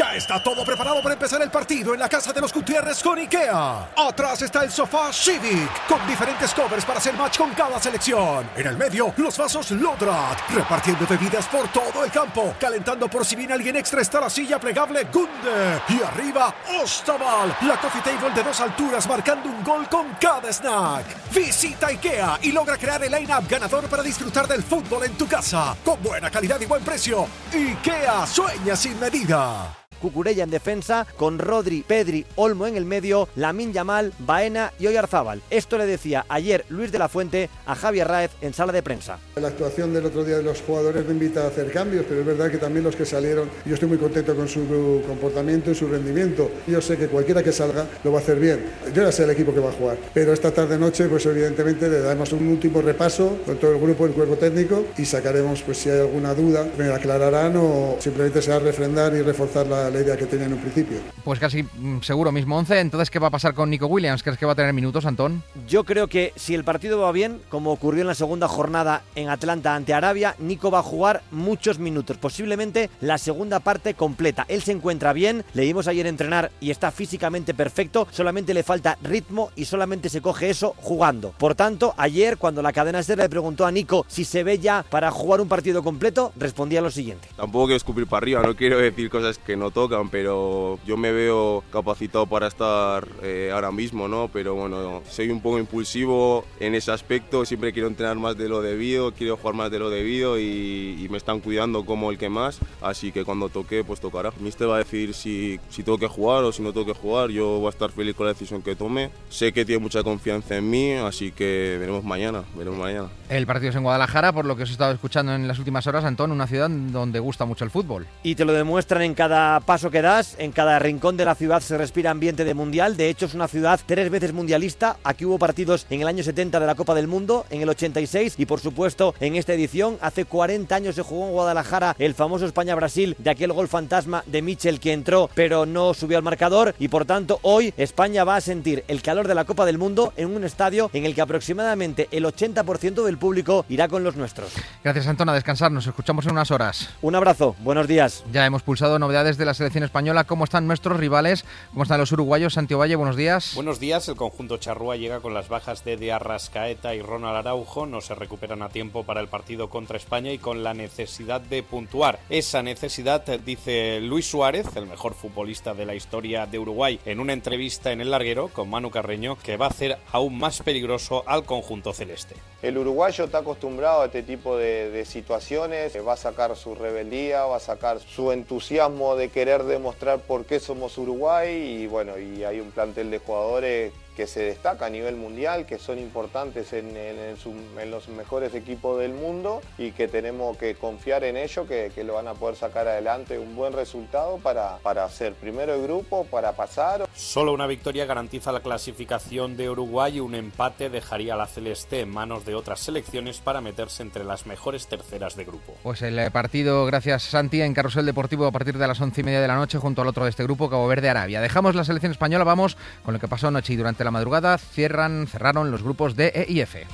Ya está todo preparado para empezar el partido en la casa de los Gutiérrez con IKEA. Atrás está el sofá Civic, con diferentes covers para hacer match con cada selección. En el medio, los vasos Lodrat, repartiendo bebidas por todo el campo. Calentando por si viene alguien extra está la silla plegable Gunde. Y arriba, Ostaval, la coffee table de 2 alturas marcando un gol con cada snack. Visita IKEA y logra crear el line-up ganador para disfrutar del fútbol en tu casa. Con buena calidad y buen precio. IKEA, sueña sin medida. Cucurella en defensa, con Rodri, Pedri, Olmo en el medio, Lamine Yamal, Baena y Oyarzábal. Esto le decía ayer Luis de la Fuente a Javier Ráez en sala de prensa. La actuación del otro día de los jugadores me invita a hacer cambios, pero es verdad que también los que salieron, yo estoy muy contento con su comportamiento y su rendimiento. Yo sé que cualquiera que salga lo va a hacer bien. Yo ya sé el equipo que va a jugar, pero esta tarde-noche pues evidentemente le daremos un último repaso con todo el grupo, el cuerpo técnico, y sacaremos pues si hay alguna duda, me la aclararán o simplemente se va a refrendar y reforzar la idea que tenía en un principio. Pues casi seguro mismo 11. Entonces, ¿qué va a pasar con Nico Williams? ¿Crees que va a tener minutos, Antón? Yo creo que si el partido va bien, como ocurrió en la segunda jornada en Atlanta ante Arabia, Nico va a jugar muchos minutos, posiblemente la segunda parte completa. Él se encuentra bien, le vimos ayer entrenar y está físicamente perfecto, solamente le falta ritmo y solamente se coge eso jugando. Por tanto, ayer cuando la cadena SER le preguntó a Nico si se ve ya para jugar un partido completo, respondía lo siguiente. Tampoco quiero escupir para arriba, no quiero decir cosas que no tocan, pero yo me veo capacitado para estar ahora mismo, ¿no? Pero bueno, soy un poco impulsivo en ese aspecto, siempre quiero entrenar más de lo debido, quiero jugar más de lo debido y me están cuidando como el que más, así que cuando toque, pues tocará. Míster va a decir si tengo que jugar o si no tengo que jugar, yo voy a estar feliz con la decisión que tome. Sé que tiene mucha confianza en mí, así que veremos mañana. El partido es en Guadalajara, por lo que os he estado escuchando en las últimas horas, Antón, una ciudad donde gusta mucho el fútbol. Y te lo demuestran en cada paso que das, en cada rincón de la ciudad se respira ambiente de mundial. De hecho, es una ciudad 3 veces mundialista. Aquí hubo partidos en el año 70 de la Copa del Mundo, en el 86 y por supuesto en esta edición. Hace 40 años se jugó en Guadalajara el famoso España-Brasil, de aquel gol fantasma de Michel que entró pero no subió al marcador, y por tanto hoy España va a sentir el calor de la Copa del Mundo en un estadio en el que aproximadamente el 80% del público irá con los nuestros. Gracias, Antón, a descansar, nos escuchamos en unas horas. Un abrazo, buenos días. Ya hemos pulsado novedades de la selección española. ¿Cómo están nuestros rivales? ¿Cómo están los uruguayos? Santi Ovalle, buenos días. Buenos días. El conjunto charrúa llega con las bajas de Arrascaeta y Ronald Araujo. No se recuperan a tiempo para el partido contra España y con la necesidad de puntuar. Esa necesidad, dice Luis Suárez, el mejor futbolista de la historia de Uruguay, en una entrevista en El Larguero con Manu Carreño, que va a hacer aún más peligroso al conjunto celeste. El uruguayo está acostumbrado a este tipo de situaciones, va a sacar su rebeldía, va a sacar su entusiasmo de querer demostrar por qué somos Uruguay, y bueno, y hay un plantel de jugadores que se destaca a nivel mundial, que son importantes en los mejores equipos del mundo y que tenemos que confiar en ellos, que lo van a poder sacar adelante un buen resultado para ser primero de grupo, para pasar. Solo una victoria garantiza la clasificación de Uruguay y un empate dejaría a la celeste en manos de otras selecciones para meterse entre las mejores terceras de grupo. Pues el partido, gracias Santi, en Carrusel Deportivo a partir de las 11:30 de la noche junto al otro de este grupo, Cabo Verde Arabia. Dejamos la selección española, vamos con lo que pasó anoche y durante la madrugada. Cerraron los grupos D, E y F.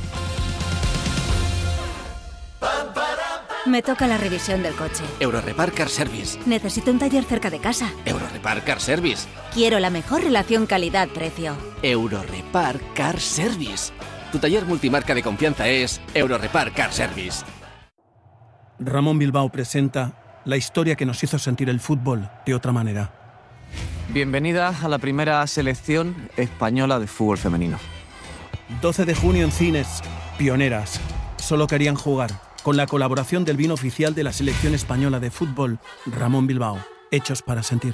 Me toca la revisión del coche. Eurorepar Car Service. Necesito un taller cerca de casa. Eurorepar Car Service. Quiero la mejor relación calidad-precio. Eurorepar Car Service. Tu taller multimarca de confianza es Eurorepar Car Service. Ramón Bilbao presenta la historia que nos hizo sentir el fútbol de otra manera. Bienvenida a la primera selección española de fútbol femenino. 12 de junio en cines, Pioneras. Solo querían jugar. Con la colaboración del vino oficial de la selección española de fútbol, Ramón Bilbao. Hechos para sentir.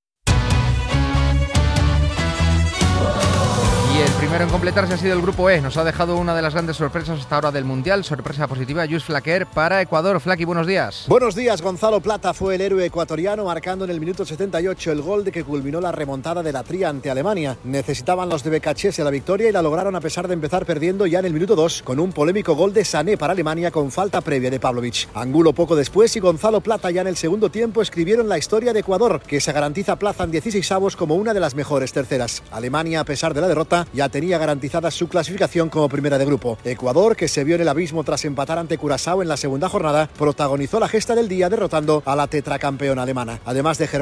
Y el primero en completarse ha sido el grupo E. Nos ha dejado una de las grandes sorpresas hasta ahora del Mundial. Sorpresa positiva, Lluís Flaquer para Ecuador. Flaqui, buenos días. Buenos días. Gonzalo Plata fue el héroe ecuatoriano, marcando en el minuto 78 el gol de que culminó la remontada de la Tría ante Alemania. Necesitaban los de Becachese la victoria y la lograron a pesar de empezar perdiendo ya en el minuto 2 con un polémico gol de Sané para Alemania con falta previa de Pavlovic. Angulo poco después y Gonzalo Plata ya en el segundo tiempo escribieron la historia de Ecuador, que se garantiza plaza en 16avos como una de las mejores terceras. Alemania, a pesar de la derrota, ya tenía garantizada su clasificación como primera de grupo. Ecuador, que se vio en el abismo tras empatar ante Curazao en la segunda jornada, protagonizó la gesta del día derrotando a la tetracampeona alemana. Además de